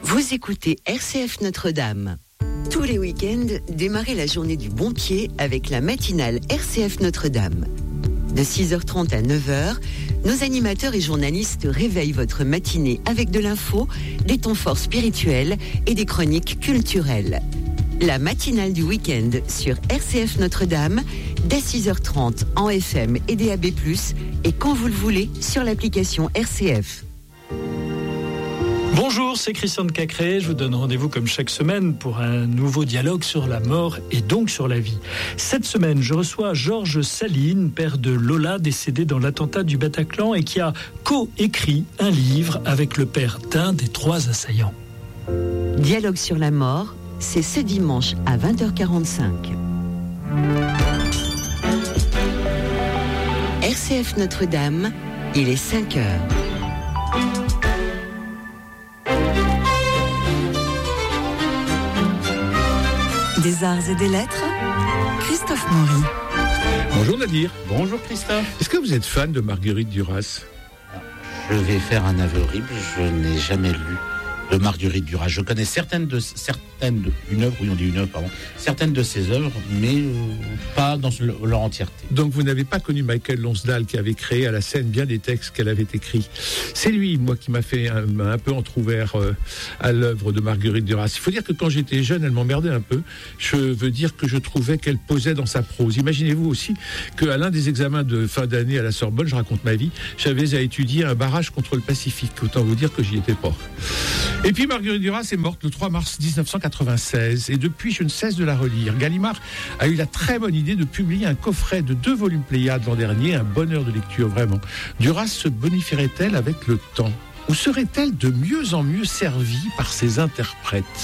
Vous écoutez RCF Notre-Dame. Tous les week-ends, démarrez la journée du bon pied avec la matinale RCF Notre-Dame. De 6h30 à 9h, nos animateurs et journalistes réveillent votre matinée avec de l'info, des temps forts spirituels et des chroniques culturelles. La matinale du week-end sur RCF Notre-Dame, dès 6h30 en FM et DAB+, et quand vous le voulez sur l'application RCF. Bonjour, c'est Christian de Cacré. Je vous donne rendez-vous comme chaque semaine pour un nouveau dialogue sur la mort et donc sur la vie. Cette semaine, je reçois Georges Saline, père de Lola, décédé dans l'attentat du Bataclan et qui a co-écrit un livre avec le père d'un des 3 assaillants. Dialogue sur la mort, c'est ce dimanche à 20h45. RCF Notre-Dame, il est 5h. Des arts et des lettres, Christophe Maury. Bonjour Nadir. Bonjour Christophe. Est-ce que vous êtes fan de Marguerite Duras ? Je vais faire un aveu horrible, je n'ai jamais lu de Marguerite Duras. Je connais certaines de ses œuvres, mais pas dans leur entièreté. Donc vous n'avez pas connu Michael Lonsdale qui avait créé à la scène bien des textes qu'elle avait écrits. C'est lui, moi, qui m'a fait un peu entrouvert à l'œuvre de Marguerite Duras. Il faut dire que quand j'étais jeune, elle m'emmerdait un peu. Je veux dire que je trouvais qu'elle posait dans sa prose. Imaginez-vous aussi qu'à l'un des examens de fin d'année à la Sorbonne, je raconte ma vie, j'avais à étudier un barrage contre le Pacifique. Autant vous dire que j'y étais pas. Et puis Marguerite Duras est morte le 3 mars 1996 et depuis je ne cesse de la relire. Gallimard a eu la très bonne idée de publier un coffret de 2 volumes Pléiades l'an dernier, un bonheur de lecture vraiment. Duras se bonifierait-elle avec le temps ou serait-elle de mieux en mieux servie par ses interprètes ?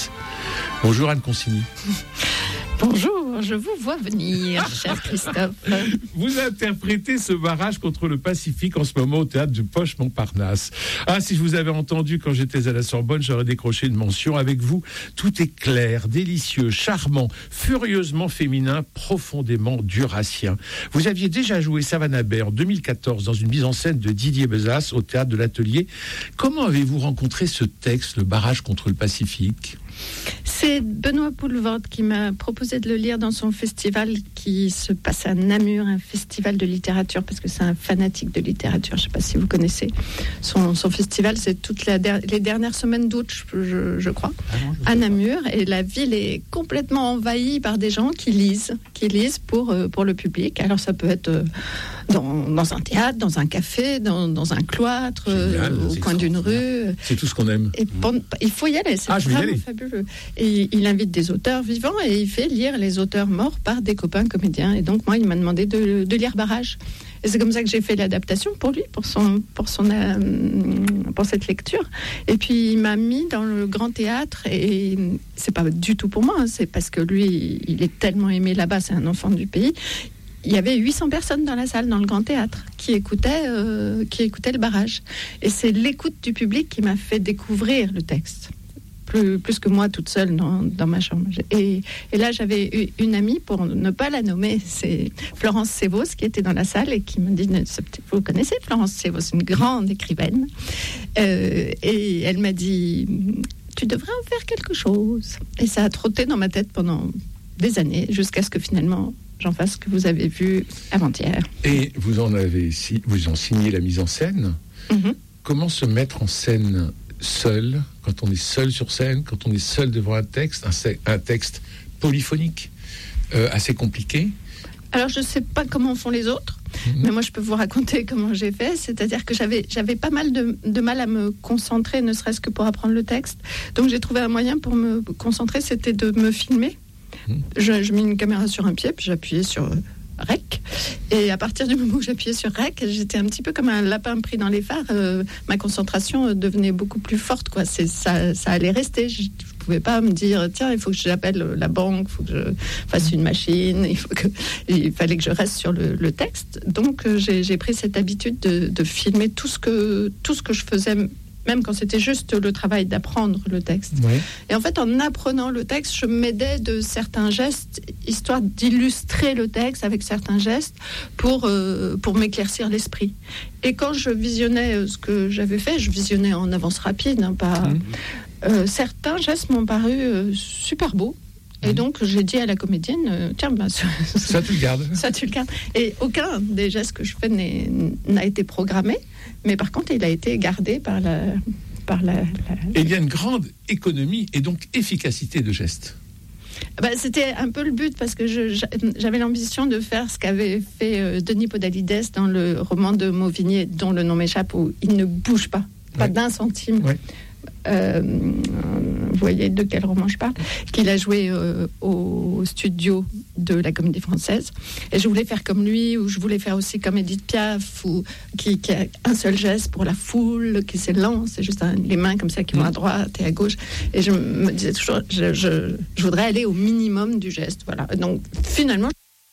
Bonjour Anne Consigny. Bonjour, je vous vois venir, cher Christophe. Vous interprétez ce barrage contre le Pacifique en ce moment au théâtre du Poche-Montparnasse. Ah, si je vous avais entendu quand j'étais à la Sorbonne, j'aurais décroché une mention. Avec vous, tout est clair, délicieux, charmant, furieusement féminin, profondément durassien. Vous aviez déjà joué Savannah Bay en 2014 dans une mise en scène de Didier Bezas au théâtre de l'Atelier. Comment avez-vous rencontré ce texte, le barrage contre le Pacifique ? C'est Benoît Poulvorde qui m'a proposé de le lire dans son festival qui se passe à Namur, un festival de littérature, parce que c'est un fanatique de littérature. Je ne sais pas si vous connaissez. Son festival, c'est toutes les dernières semaines d'août, je crois, à Namur. Et la ville est complètement envahie par des gens qui lisent pour le public. Alors ça peut être dans un théâtre, dans un café, dans un cloître, au coin d'une rue. C'est tout ce qu'on aime. Et il faut y aller, c'est vraiment fabuleux. Et il invite des auteurs vivants et il fait lire les auteurs morts par des copains comédiens. Et donc moi, il m'a demandé de lire Barrage. Et c'est comme ça que j'ai fait l'adaptation pour lui, pour cette lecture. Et puis il m'a mis dans le Grand Théâtre, et c'est pas du tout pour moi, hein, c'est parce que lui, il est tellement aimé là-bas, c'est un enfant du pays. Il y avait 800 personnes dans la salle, dans le Grand Théâtre, qui écoutaient le barrage. Et c'est l'écoute du public qui m'a fait découvrir le texte. Plus que moi toute seule dans ma chambre. Et là, j'avais une amie, pour ne pas la nommer, c'est Florence Sévos, qui était dans la salle et qui me dit, vous connaissez Florence Sévos, une grande écrivaine. Et elle m'a dit, tu devrais en faire quelque chose. Et ça a trotté dans ma tête pendant des années, jusqu'à ce que finalement j'en fasse ce que vous avez vu avant-hier. Et vous en signez la mise en scène. Mm-hmm. Comment se mettre en scène seul, quand on est seul sur scène, quand on est seul devant un texte polyphonique, assez compliqué. Alors je ne sais pas comment font les autres, mais moi je peux vous raconter comment j'ai fait, c'est-à-dire que j'avais pas mal de mal à me concentrer, ne serait-ce que pour apprendre le texte, donc j'ai trouvé un moyen pour me concentrer, c'était de me filmer. Je mets une caméra sur un pied, puis j'appuyais sur REC, et à partir du moment où j'appuyais sur REC, j'étais un petit peu comme un lapin pris dans les phares. Ma concentration devenait beaucoup plus forte, quoi. Ça allait rester. Je ne pouvais pas me dire, tiens, il faut que j'appelle la banque, il faut que je fasse une machine, il fallait que je reste sur le texte. Donc j'ai pris cette habitude de filmer tout ce que je faisais même quand c'était juste le travail d'apprendre le texte. Ouais. Et en fait, en apprenant le texte, je m'aidais de certains gestes, histoire d'illustrer le texte avec certains gestes pour m'éclaircir l'esprit. Et quand je visionnais ce que j'avais fait, je visionnais en avance rapide, certains gestes m'ont paru super beaux. Et donc, j'ai dit à la comédienne, tiens, ça tu le gardes. Ça tu le gardes. Et aucun des gestes que je fais n'a été programmé, mais par contre, il a été gardé par la... Et il y a une grande économie et donc efficacité de gestes. C'était un peu le but, parce que j'avais l'ambition de faire ce qu'avait fait Denis Podalides dans le roman de Mauvigné, dont le nom m'échappe, où il ne bouge pas d'un centime. Ouais. Vous voyez de quel roman je parle, qu'il a joué au studio de la Comédie Française. Et je voulais faire comme lui, ou je voulais faire aussi comme Edith Piaf, qui a un seul geste pour la foule, qui s'élance, c'est juste les mains comme ça qui vont à droite et à gauche. Et je me disais toujours, je voudrais aller au minimum du geste. Voilà. Donc finalement...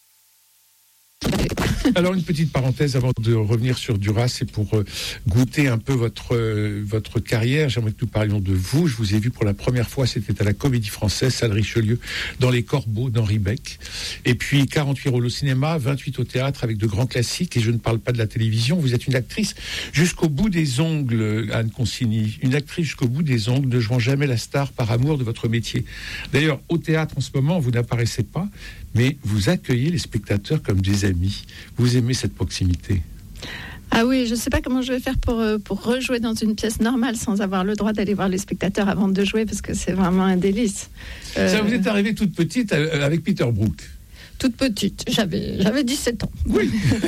Alors, une petite parenthèse avant de revenir sur Duras, c'est pour goûter un peu votre carrière. J'aimerais que nous parlions de vous. Je vous ai vu pour la première fois, c'était à la Comédie Française, salle Richelieu, dans Les Corbeaux d'Henri Beck. Et puis 48 rôles au cinéma, 28 au théâtre avec de grands classiques. Et je ne parle pas de la télévision. Vous êtes une actrice jusqu'au bout des ongles, Anne Consigny. Une actrice jusqu'au bout des ongles, ne jouant jamais la star par amour de votre métier. D'ailleurs, au théâtre en ce moment, vous n'apparaissez pas, mais vous accueillez les spectateurs comme des amis. Vous aimez cette proximité? Ah oui, je ne sais pas comment je vais faire pour rejouer dans une pièce normale sans avoir le droit d'aller voir les spectateurs avant de jouer, parce que c'est vraiment un délice. Ça vous est arrivé toute petite avec Peter Brook? Toute petite, j'avais 17 ans. Oui.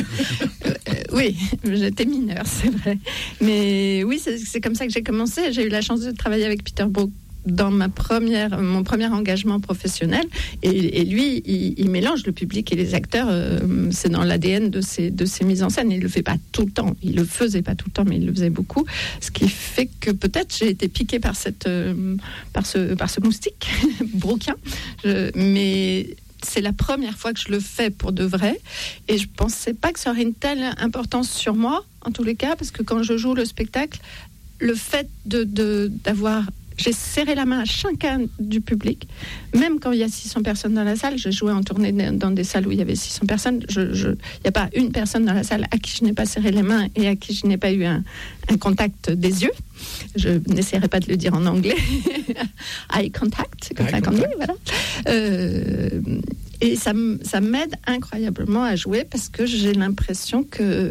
Oui, j'étais mineure, c'est vrai. Mais oui, c'est comme ça que j'ai commencé. J'ai eu la chance de travailler avec Peter Brook dans mon premier engagement professionnel, et lui, il mélange le public et les acteurs. C'est dans l'ADN de ses mises en scène. Il le fait pas tout le temps. Il le faisait pas tout le temps, mais il le faisait beaucoup. Ce qui fait que peut-être j'ai été piquée par ce moustique brookien. Mais c'est la première fois que je le fais pour de vrai, et je pensais pas que ça aurait une telle importance sur moi, en tous les cas, parce que quand je joue le spectacle, le fait d'avoir... J'ai serré la main à chacun du public, même quand il y a 600 personnes dans la salle. Je jouais en tournée dans des salles où il y avait 600 personnes. Il n'y a pas une personne dans la salle à qui je n'ai pas serré les mains et à qui je n'ai pas eu un contact des yeux. Je n'essaierai pas de le dire en anglais. Eye contact, comme ça qu'on dit, voilà. Et ça m'aide incroyablement à jouer, parce que j'ai l'impression que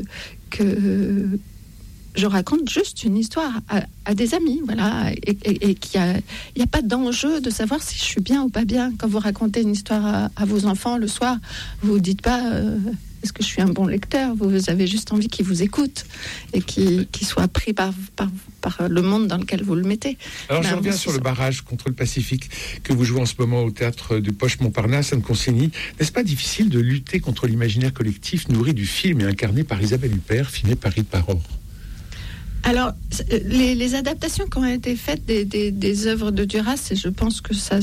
je raconte juste une histoire à des amis, voilà, et qu'il n'y a pas d'enjeu de savoir si je suis bien ou pas bien. Quand vous racontez une histoire à vos enfants le soir, vous ne dites pas est-ce que je suis un bon lecteur. Vous avez juste envie qu'ils vous écoutent et qu'ils soient pris par le monde dans lequel vous le mettez. Alors je reviens sur le barrage contre le Pacifique que vous jouez en ce moment au théâtre du Poche-Montparnasse, Anne Consigny. N'est-ce pas difficile de lutter contre l'imaginaire collectif nourri du film et incarné par Isabelle Huppert, filmé par Rita Paror? Alors, les adaptations qui ont été faites des œuvres de Duras, et je pense que ça...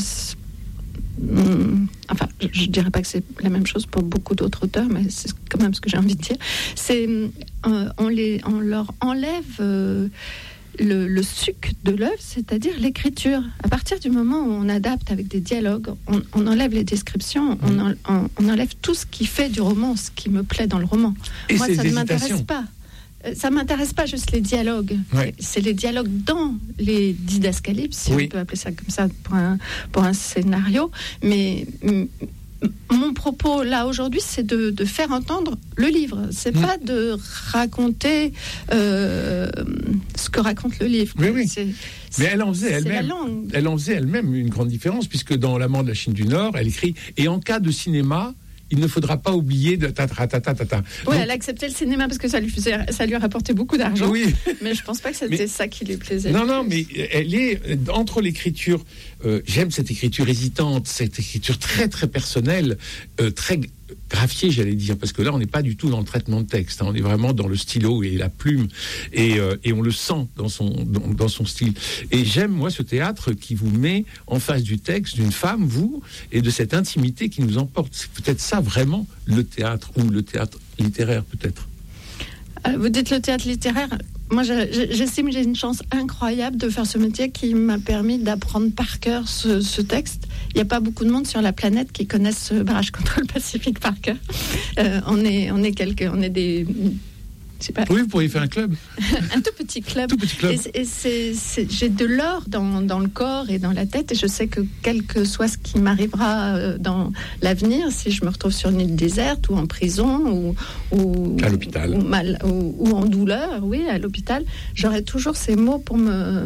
Enfin, je ne dirais pas que c'est la même chose pour beaucoup d'autres auteurs, mais c'est quand même ce que j'ai envie de dire. C'est on leur enlève le suc de l'œuvre, c'est-à-dire l'écriture. À partir du moment où on adapte avec des dialogues, on enlève les descriptions, on enlève tout ce qui fait du roman, ce qui me plaît dans le roman. Et moi, ça ne m'intéresse pas. Ça ne m'intéresse pas juste les dialogues. Ouais. C'est les dialogues dans les didascalies, si on peut appeler ça comme ça pour un scénario. Mais mon propos là aujourd'hui, c'est de faire entendre le livre. C'est pas de raconter ce que raconte le livre. Oui. Mais elle en faisait elle-même une grande différence, puisque dans L'amant de la Chine du Nord, elle écrit « Et en cas de cinéma, il ne faudra pas oublier de ta. » Oui, elle acceptait le cinéma parce que ça lui rapportait beaucoup d'argent. Oui. Mais je pense pas que c'était ça qui lui plaisait. Non, mais elle est entre l'écriture. J'aime cette écriture hésitante, cette écriture très très personnelle, très graphiée, j'allais dire, parce que là on n'est pas du tout dans le traitement de texte, on est vraiment dans le stylo et la plume, et on le sent dans son style. Et j'aime moi ce théâtre qui vous met en face du texte d'une femme, vous, et de cette intimité qui nous emporte. C'est peut-être ça vraiment le théâtre, ou le théâtre littéraire peut-être. Vous dites le théâtre littéraire. moi, j'estime que j'ai une chance incroyable de faire ce métier qui m'a permis d'apprendre par cœur ce texte. Il n'y a pas beaucoup de monde sur la planète qui connaissent ce barrage contre le Pacifique par cœur. On est des... Oui, vous pourriez faire un club. Un tout petit club. Tout petit club. Et j'ai de l'or dans le corps et dans la tête, et je sais que quel que soit ce qui m'arrivera dans l'avenir, si je me retrouve sur une île déserte ou en prison ou à l'hôpital ou en douleur, oui, à l'hôpital, j'aurai toujours ces mots pour me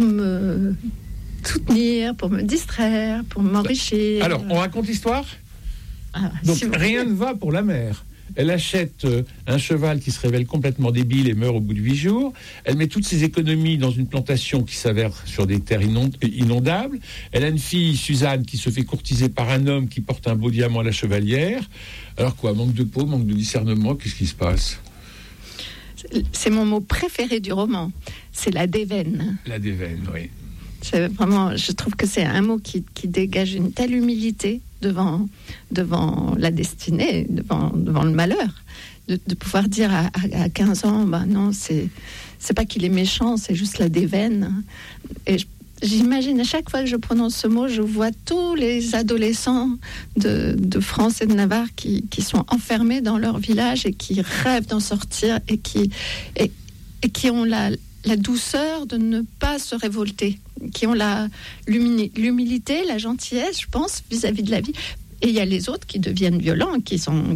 soutenir, pour me distraire, pour m'enrichir. Alors, on raconte l'histoire ? Donc, si rien ne va pour la mère. Elle achète un cheval qui se révèle complètement débile et meurt au bout de 8 jours. Elle met toutes ses économies dans une plantation qui s'avère sur des terres inondables. Elle a une fille, Suzanne, qui se fait courtiser par un homme qui porte un beau diamant à la chevalière. Alors quoi, manque de peau, manque de discernement, qu'est-ce qui se passe ? C'est mon mot préféré du roman, c'est la déveine. La déveine, oui. C'est vraiment, je trouve que c'est un mot qui dégage une telle humilité devant la destinée, devant le malheur, de pouvoir dire à 15 ans, bah non, c'est pas qu'il est méchant, c'est juste la déveine. Et j'imagine à chaque fois que je prononce ce mot, je vois tous les adolescents de France et de Navarre qui sont enfermés dans leur village et qui rêvent d'en sortir et qui ont la douceur de ne pas se révolter, qui ont l'humilité, la gentillesse, je pense, vis-à-vis de la vie. Et il y a les autres qui deviennent violents, qui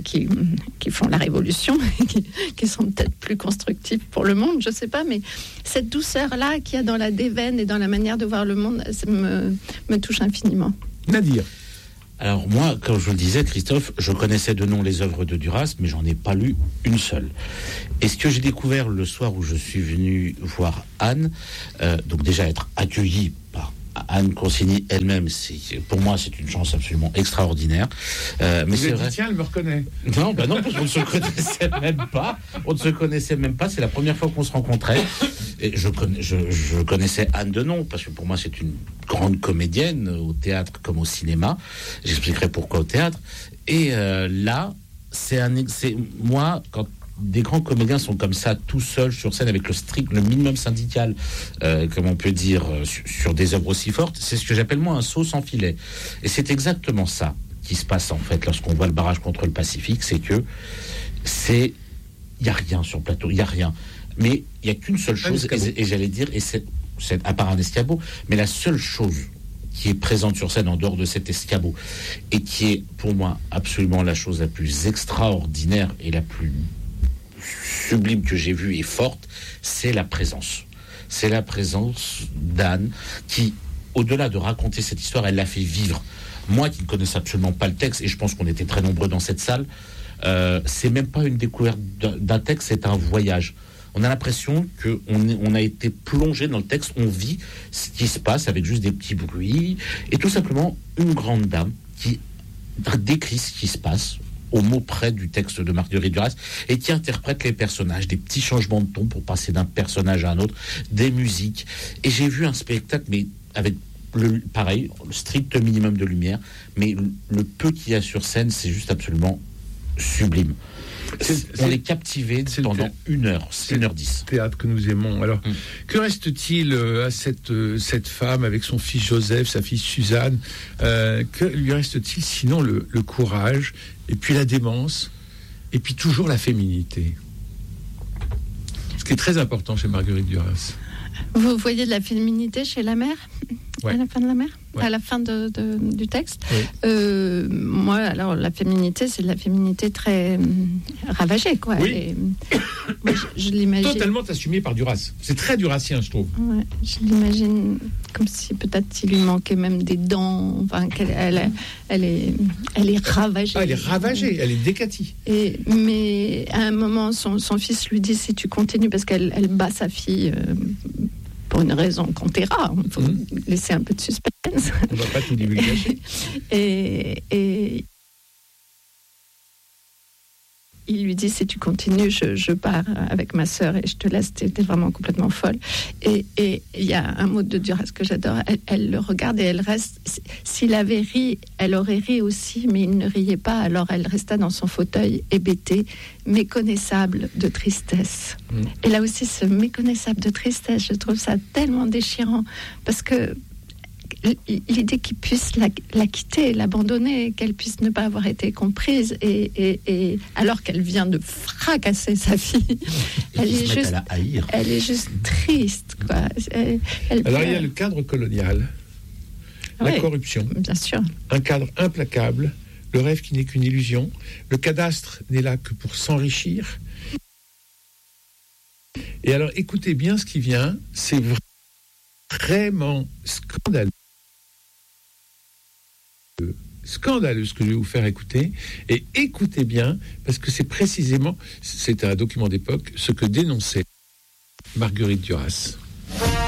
font la révolution, qui sont peut-être plus constructifs pour le monde, je ne sais pas, mais cette douceur-là qu'il y a dans la déveine et dans la manière de voir le monde, ça me touche infiniment. Nadir. Alors moi, comme je le disais, Christophe, je connaissais de nom les œuvres de Duras, mais j'en ai pas lu une seule. Et ce que j'ai découvert le soir où je suis venu voir Anne, donc déjà être accueilli par Anne Consigny elle-même, pour moi c'est une chance absolument extraordinaire. Mais c'est vrai. Tiens, elle me reconnaît. Non, non, parce qu'on ne se connaissait même pas. On ne se connaissait même pas. C'est la première fois qu'on se rencontrait. Et je connaissais Anne de nom parce que pour moi c'est une grande comédienne au théâtre comme au cinéma. J'expliquerai pourquoi au théâtre. Et là, c'est moi quand des grands comédiens sont comme ça, tout seuls sur scène avec le minimum syndical, comme on peut dire, sur des œuvres aussi fortes, c'est ce que j'appelle moi un saut sans filet. Et c'est exactement ça qui se passe en fait lorsqu'on voit le barrage contre le Pacifique, c'est que il y a rien sur le plateau, il y a rien. Mais il y a qu'une seule chose, et j'allais dire, et c'est à part un escabeau, mais la seule chose qui est présente sur scène en dehors de cet escabeau et qui est pour moi absolument la chose la plus extraordinaire et la plus sublime que j'ai vue et forte, c'est la présence. C'est la présence d'Anne qui, au-delà de raconter cette histoire, elle l'a fait vivre. Moi qui ne connaissais absolument pas le texte, et je pense qu'on était très nombreux dans cette salle, c'est même pas une découverte d'un texte, c'est un voyage. On a l'impression qu'on a été plongé dans le texte, on vit ce qui se passe avec juste des petits bruits, et tout simplement une grande dame qui décrit ce qui se passe au mot près du texte de Marguerite Duras et qui interprète les personnages, des petits changements de ton pour passer d'un personnage à un autre, des musiques. Et j'ai vu un spectacle, mais avec pareil, le strict minimum de lumière, mais le peu qu'il y a sur scène, c'est juste absolument sublime. On est captivé pendant 1h10. Théâtre que nous aimons. Alors, que reste-t-il à cette femme avec son fils Joseph, sa fille Suzanne, que lui reste-t-il sinon le courage, et puis la démence, et puis toujours la féminité, ce qui est très important chez Marguerite Duras. Vous voyez de la féminité chez la mère, ouais. À la fin de la mère, ouais. À la fin du texte. Oui. Moi, alors la féminité, c'est de la féminité très ravagée, quoi. Oui. Et, moi, je l'imagine totalement assumée par Duras. C'est très durassien, je trouve. Ouais, je l'imagine comme si peut-être il lui manquait même des dents. Enfin, elle est ravagée. Ah, elle est ravagée, elle est décatie. Mais à un moment, son fils lui dit, si tu continues, parce qu'elle bat sa fille pour une raison qu'on taira, il faut laisser un peu de suspense. On ne va pas tout divulgacher. et il lui dit, si tu continues, je pars avec ma sœur et je te laisse, t'es vraiment complètement folle. Et il y a un mot de Duras que j'adore, elle le regarde et elle reste, s'il avait ri, elle aurait ri aussi, mais il ne riait pas, alors elle resta dans son fauteuil hébétée, méconnaissable de tristesse. Et là aussi, ce méconnaissable de tristesse, je trouve ça tellement déchirant, parce que l'idée qu'il puisse la quitter, l'abandonner, qu'elle puisse ne pas avoir été comprise, et alors qu'elle vient de fracasser sa fille, elle est juste triste, quoi. Alors il y a le cadre colonial, la corruption, bien sûr, un cadre implacable, le rêve qui n'est qu'une illusion, le cadastre n'est là que pour s'enrichir. Et alors écoutez bien ce qui vient, c'est vraiment scandaleux. Scandaleux ce que je vais vous faire écouter, et écoutez bien parce que c'est précisément, c'est un document d'époque, ce que dénonçait Marguerite Duras.